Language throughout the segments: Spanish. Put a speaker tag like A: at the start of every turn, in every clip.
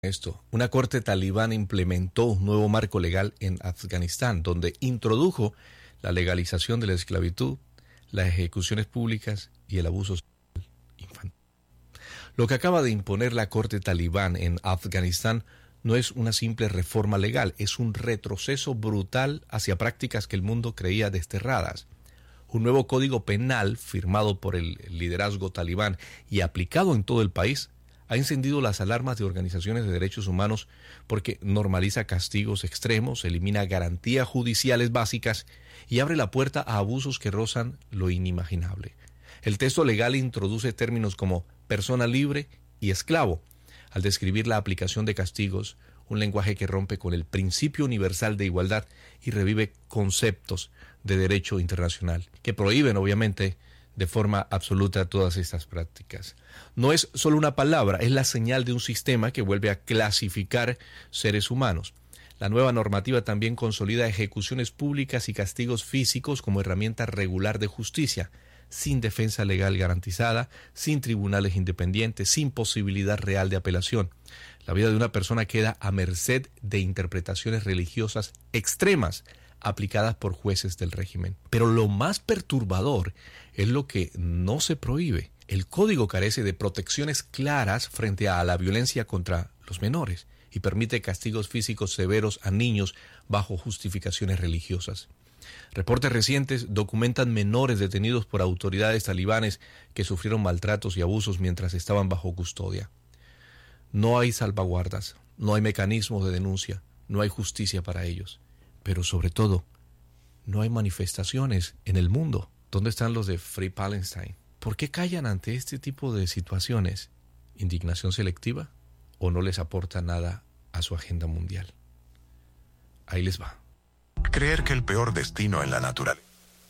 A: Esto, una corte talibán implementó un nuevo marco legal en Afganistán, donde introdujo la legalización de la esclavitud, las ejecuciones públicas y el abuso sexual infantil. Lo que acaba de imponer la corte talibán en Afganistán no es una simple reforma legal, es un retroceso brutal hacia prácticas que el mundo creía desterradas. Un nuevo código penal firmado por el liderazgo talibán y aplicado en todo el país ha encendido las alarmas de organizaciones de derechos humanos porque normaliza castigos extremos, elimina garantías judiciales básicas y abre la puerta a abusos que rozan lo inimaginable. El texto legal introduce términos como persona libre y esclavo, al describir la aplicación de castigos, un lenguaje que rompe con el principio universal de igualdad y revive conceptos de derecho internacional, que prohíben, obviamente, de forma absoluta todas estas prácticas. No es solo una palabra, es la señal de un sistema que vuelve a clasificar seres humanos. La nueva normativa también consolida ejecuciones públicas y castigos físicos como herramienta regular de justicia, sin defensa legal garantizada, sin tribunales independientes, sin posibilidad real de apelación. La vida de una persona queda a merced de interpretaciones religiosas extremas aplicadas por jueces del régimen. Pero lo más perturbador es lo que no se prohíbe. El código carece de protecciones claras frente a la violencia contra los menores y permite castigos físicos severos a niños bajo justificaciones religiosas. Reportes recientes documentan menores detenidos por autoridades talibanes que sufrieron maltratos y abusos mientras estaban bajo custodia. No hay salvaguardas, no hay mecanismos de denuncia, no hay justicia para ellos. Pero sobre todo, no hay manifestaciones en el mundo. ¿Dónde están los de Free Palestine? ¿Por qué callan ante este tipo de situaciones? ¿Indignación selectiva? ¿O no les aporta nada a su agenda mundial? Ahí les va.
B: Creer que el peor destino en la naturaleza.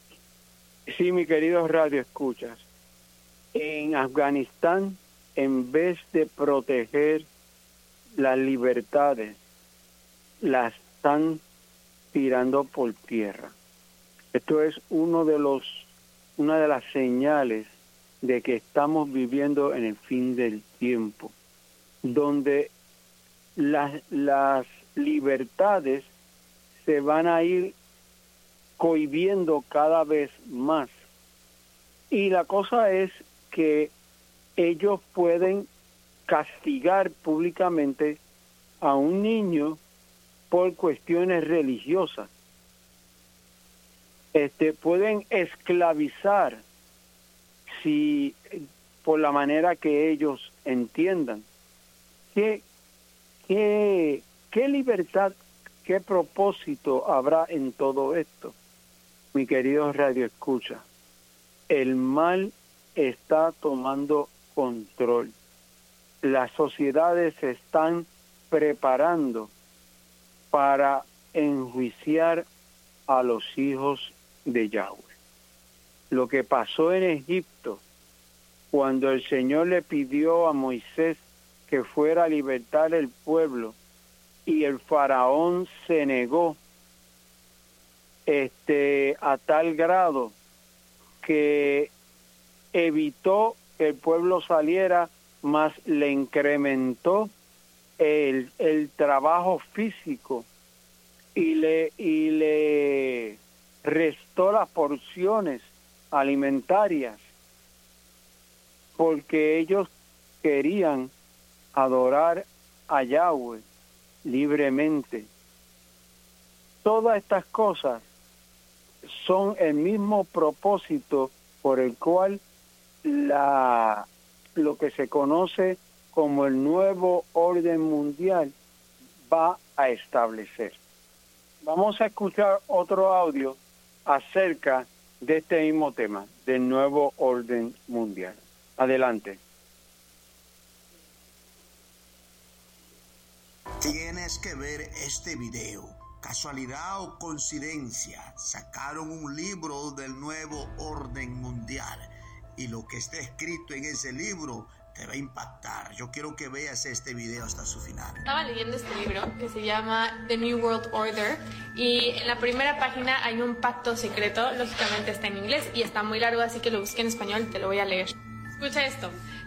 C: Sí, mi querido radio escuchas. En Afganistán, en vez de proteger las libertades, las están tirando por tierra. Esto es una de las señales de que estamos viviendo en el fin del tiempo, donde las libertades se van a ir cohibiendo cada vez más. Y la cosa es que ellos pueden castigar públicamente a un niño por cuestiones religiosas. Pueden esclavizar si por la manera que ellos entiendan. ¿Qué libertad, qué propósito habrá en todo esto? Mi querido Radio Escucha, el mal está tomando control. Las sociedades se están preparando para enjuiciar a los hijos de Yahweh. Lo que pasó en Egipto, cuando el Señor le pidió a Moisés que fuera a libertar el pueblo y el faraón se negó a tal grado que evitó que el pueblo saliera, más le incrementó el trabajo físico y le restó las porciones alimentarias, porque ellos querían adorar a Yahweh libremente. Todas estas cosas son el mismo propósito por el cual lo que se conoce como el nuevo orden mundial va a establecer. Vamos a escuchar otro audio acerca de este mismo tema, del nuevo orden mundial. Adelante.
D: Tienes que ver este video. Casualidad o coincidencia, sacaron un libro del nuevo orden mundial y lo que está escrito en ese libro te va a impactar. Yo quiero que veas este video hasta su final.
E: Estaba leyendo este libro que se llama The New World Order y en la primera página hay un pacto secreto, lógicamente está en inglés y está muy largo, así que lo busqué en español y te lo voy a leer. Escucha esto.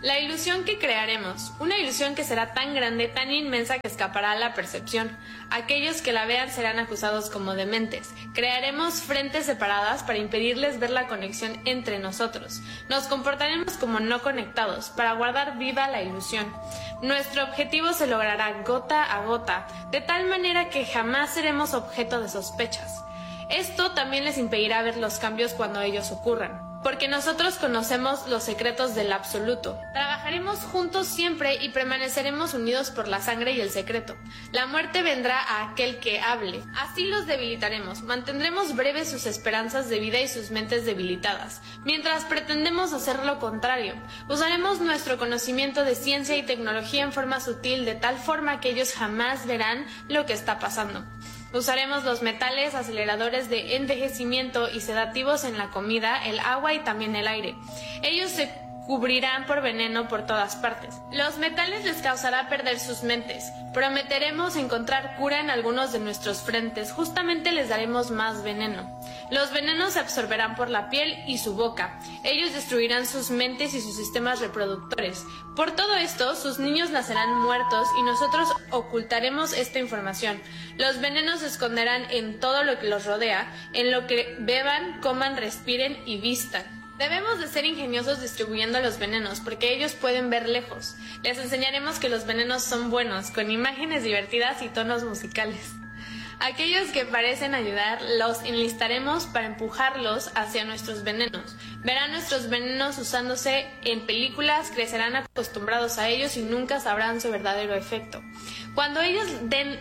E: La ilusión que crearemos, una ilusión que será tan grande, tan inmensa que escapará a la percepción. Aquellos que la vean serán acusados como dementes. Crearemos frentes separadas para impedirles ver la conexión entre nosotros. Nos comportaremos como no conectados para guardar viva la ilusión. Nuestro objetivo se logrará gota a gota, de tal manera que jamás seremos objeto de sospechas. Esto también les impedirá ver los cambios cuando ellos ocurran, porque nosotros conocemos los secretos del absoluto. Trabajaremos juntos siempre y permaneceremos unidos por la sangre y el secreto. La muerte vendrá a aquel que hable. Así los debilitaremos. Mantendremos breves sus esperanzas de vida y sus mentes debilitadas, mientras pretendemos hacer lo contrario. Usaremos nuestro conocimiento de ciencia y tecnología en forma sutil, de tal forma que ellos jamás verán lo que está pasando. Usaremos los metales, aceleradores de envejecimiento y sedativos en la comida, el agua y también el aire. Ellos se cubrirán por veneno por todas partes. Los metales les causará perder sus mentes. Prometeremos encontrar cura en algunos de nuestros frentes. Justamente les daremos más veneno. Los venenos se absorberán por la piel y su boca. Ellos destruirán sus mentes y sus sistemas reproductores. Por todo esto, sus niños nacerán muertos y nosotros ocultaremos esta información. Los venenos se esconderán en todo lo que los rodea, en lo que beban, coman, respiren y vistan. Debemos de ser ingeniosos distribuyendo los venenos, porque ellos pueden ver lejos. Les enseñaremos que los venenos son buenos, con imágenes divertidas y tonos musicales. Aquellos que parecen ayudar, los enlistaremos para empujarlos hacia nuestros venenos. Verán nuestros venenos usándose en películas, crecerán acostumbrados a ellos y nunca sabrán su verdadero efecto. Cuando ellos den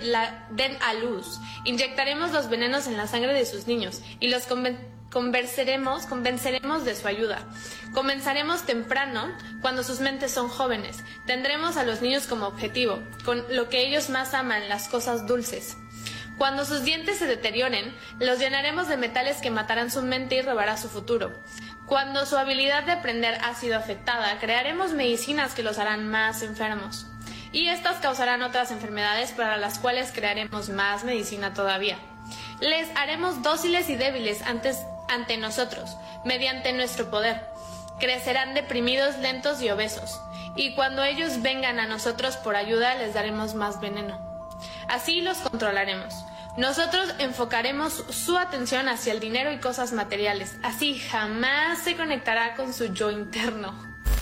E: a luz, inyectaremos los venenos en la sangre de sus niños y los convenceremos de su ayuda. Comenzaremos temprano, cuando sus mentes son jóvenes. Tendremos a los niños como objetivo, con lo que ellos más aman, las cosas dulces. Cuando sus dientes se deterioren, los llenaremos de metales que matarán su mente y robará su futuro. Cuando su habilidad de aprender ha sido afectada, crearemos medicinas que los harán más enfermos. Y estas causarán otras enfermedades para las cuales crearemos más medicina todavía. Les haremos dóciles y débiles ante nosotros, mediante nuestro poder. Crecerán deprimidos, lentos y obesos. Y cuando ellos vengan a nosotros por ayuda, les daremos más veneno. Así los controlaremos. Nosotros enfocaremos su atención hacia el dinero y cosas materiales. Así jamás se conectará con su yo interno.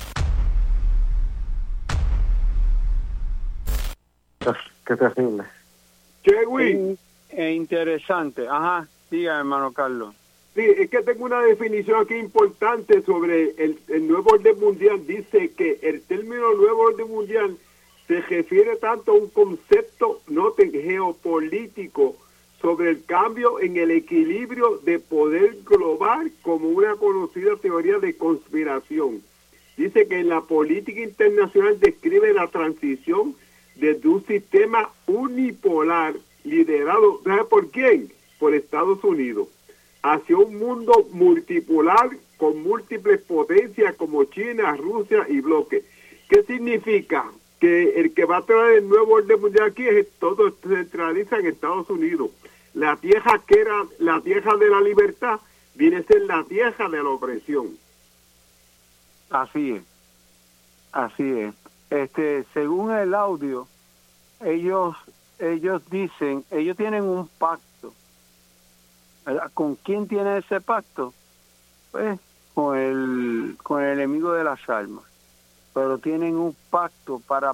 C: Qué terrible.
F: Chewi,
C: Interesante. Ajá, diga, hermano Carlos.
F: sí, es que tengo una definición aquí importante sobre el nuevo orden mundial. Dice que el término nuevo orden mundial se refiere tanto a un concepto geopolítico sobre el cambio en el equilibrio de poder global como una conocida teoría de conspiración. Dice que en la política internacional describe la transición desde un sistema unipolar liderado, ¿sabe por quién? Por Estados Unidos, hacia un mundo multipolar con múltiples potencias como China, Rusia y bloques. ¿Qué significa? Que el que va a traer el nuevo orden mundial aquí es todo se centraliza en Estados Unidos. La tierra que era la tierra de la libertad viene a ser la tierra de la opresión.
C: Así es. Según el audio, ellos dicen, ellos tienen un pacto. ¿Verdad? ¿Con quién tiene ese pacto? Pues con el enemigo de las almas. Pero tienen un pacto para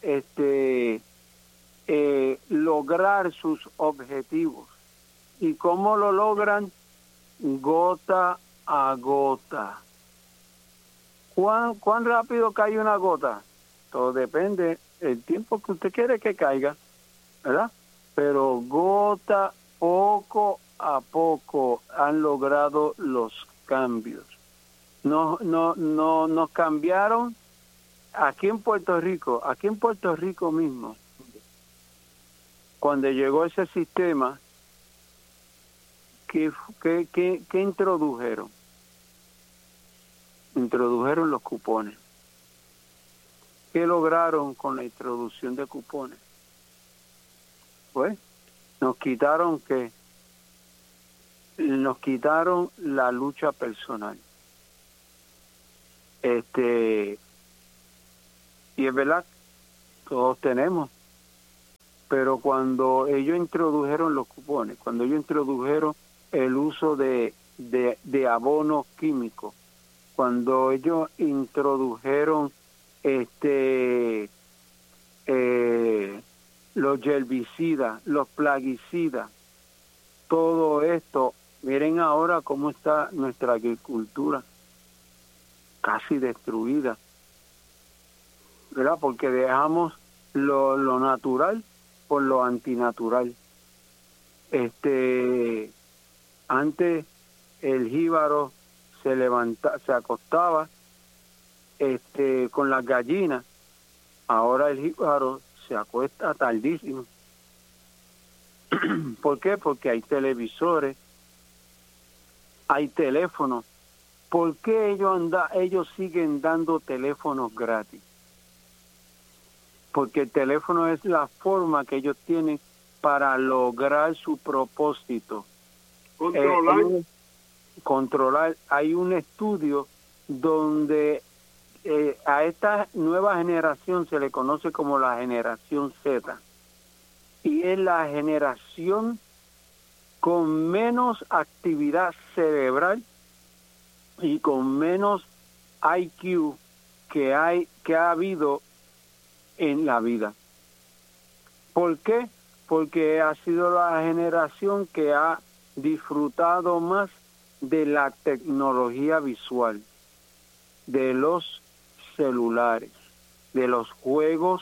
C: lograr sus objetivos. ¿Y cómo lo logran? Gota a gota. ¿Cuán rápido cae una gota? Todo depende del tiempo que usted quiere que caiga, ¿verdad? Pero gota, poco a poco han logrado los cambios. Nos cambiaron aquí en Puerto Rico mismo. Cuando llegó ese sistema, ¿qué introdujeron? Introdujeron los cupones. ¿Qué lograron con la introducción de cupones? Pues nos quitaron la lucha personal. Y es verdad, todos tenemos. Pero cuando ellos introdujeron los cupones, cuando ellos introdujeron el uso de abonos químicos, cuando ellos introdujeron los herbicidas, los plaguicidas, todo esto, miren ahora cómo está nuestra agricultura, casi destruida, ¿verdad? Porque dejamos lo natural por lo antinatural. Antes el jíbaro se acostaba con las gallinas, ahora el jíbaro se acuesta tardísimo. ¿Por qué? Porque hay televisores, hay teléfonos. ¿Por qué ellos siguen dando teléfonos gratis? Porque el teléfono es la forma que ellos tienen para lograr su propósito. Controlar. Hay un estudio donde a esta nueva generación se le conoce como la generación Z. Y es la generación con menos actividad cerebral y con menos IQ que ha habido en la vida. ¿Por qué? Porque ha sido la generación que ha disfrutado más de la tecnología visual, de los celulares, de los juegos,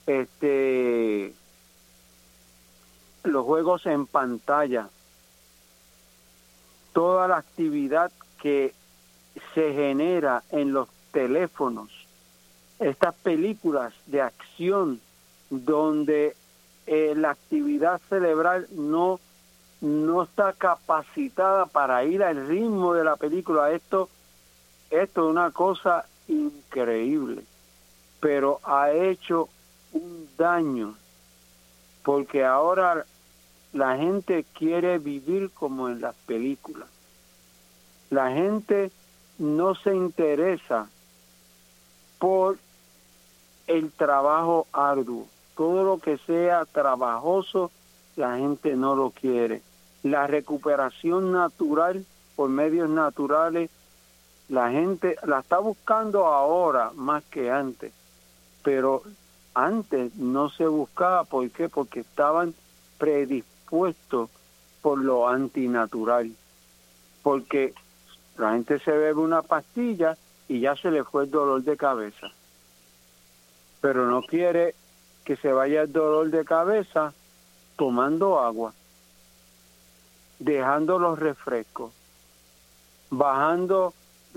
C: los juegos en pantalla, toda la actividad que se genera en los teléfonos, estas películas de acción donde la actividad cerebral no está capacitada para ir al ritmo de la película. Esto es una cosa increíble, pero ha hecho un daño, porque ahora la gente quiere vivir como en las películas. La gente no se interesa por el trabajo arduo. Todo lo que sea trabajoso, la gente no lo quiere. La recuperación natural por medios naturales, la gente la está buscando ahora más que antes, pero antes no se buscaba. ¿Por qué? Porque estaban predispuestos por lo antinatural, porque la gente se bebe una pastilla y ya se le fue el dolor de cabeza, pero no quiere que se vaya el dolor de cabeza tomando agua, dejando los refrescos, bajando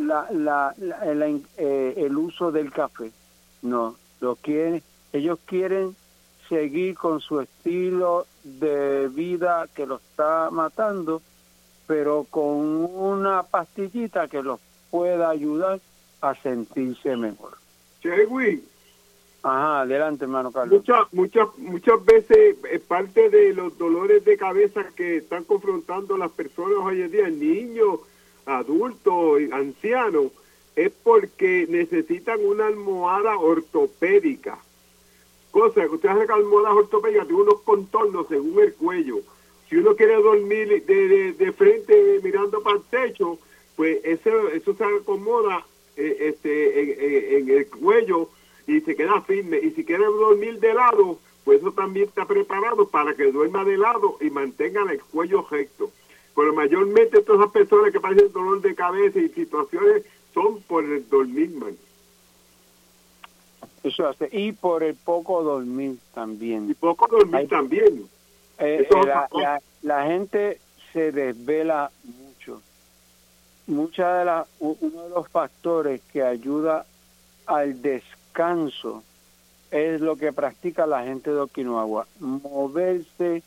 C: el uso del café. No, ellos quieren seguir con su estilo de vida que los está matando, pero con una pastillita que los pueda ayudar a sentirse mejor.
F: Chegui.
C: Ajá, adelante, hermano Carlos.
F: Muchas veces parte de los dolores de cabeza que están confrontando las personas hoy en día, niños, adultos, ancianos, es porque necesitan una almohada ortopédica. Cosa que ustedes saben que almohadas ortopédicas tienen unos contornos según el cuello. Si uno quiere dormir de frente mirando para el techo, pues eso se acomoda en el cuello y se queda firme. Y si quiere dormir de lado, pues eso también está preparado para que duerma de lado y mantenga el cuello recto. Pero mayormente todas las personas que padecen dolor de cabeza y situaciones son por el dormir mal.
C: Eso hace, y por el poco dormir también.
F: Y poco dormir también.
C: La gente se desvela mucho. Uno de los factores que ayuda al descanso es lo que practica la gente de Okinawa: moverse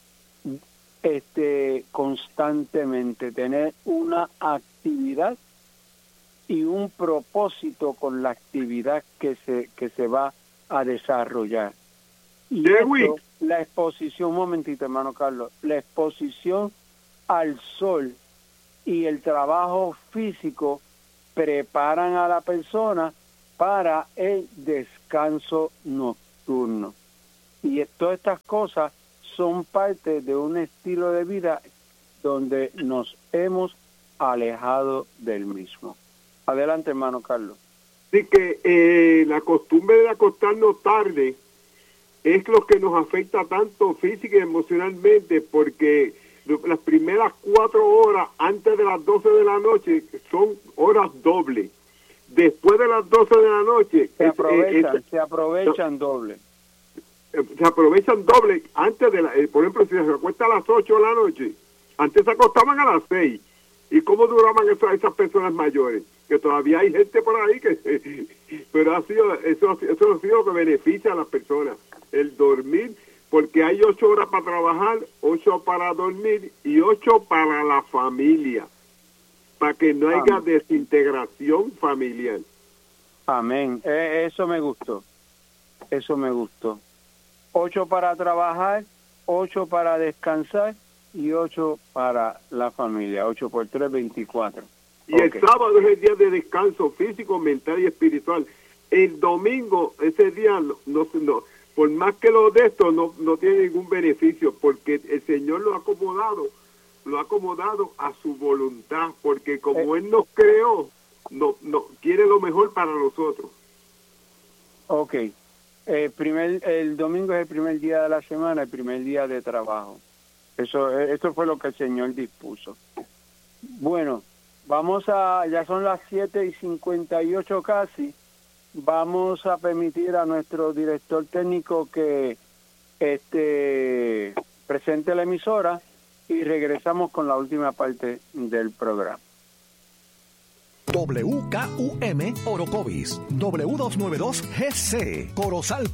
C: constantemente, tener una actividad y un propósito con la actividad que se va a desarrollar. Y esto, la exposición, un momentito, hermano Carlos, la exposición al sol y el trabajo físico preparan a la persona para el descanso. descanso nocturno. Y todas estas cosas son parte de un estilo de vida donde nos hemos alejado del mismo. Adelante, hermano Carlos.
F: Así que la costumbre de acostarnos tarde es lo que nos afecta tanto física y emocionalmente, porque las primeras 4 horas antes de las 12 de la noche son horas dobles. Después de las 12 de la noche
C: se aprovechan doble.
F: Se aprovechan doble antes de por ejemplo, si se acuesta a las 8 de la noche, antes se acostaban a las 6. ¿Y cómo duraban esas personas mayores? Que todavía hay gente por ahí que pero eso ha sido lo que beneficia a las personas, el dormir, porque hay 8 horas para trabajar, 8 para dormir y 8 para la familia, para que no haya desintegración familiar.
C: Amén. Eso me gustó. 8 para trabajar, 8 para descansar y 8 para la familia. 8 por 3, 24.
F: Y el sábado es el día de descanso físico, mental y espiritual. El domingo, ese día, no por más que lo de esto, no tiene ningún beneficio, porque el Señor lo ha acomodado a su voluntad, porque como Él nos creó, no quiere lo mejor para nosotros.
C: Ok. El domingo es el primer día de la semana, el primer día de trabajo. Eso fue lo que el Señor dispuso. Bueno, ya son las 7:58 casi. Vamos a permitir a nuestro director técnico que presente la emisora y regresamos con la última parte del programa.
G: WKUM Orocovis, W292 GC, Corozal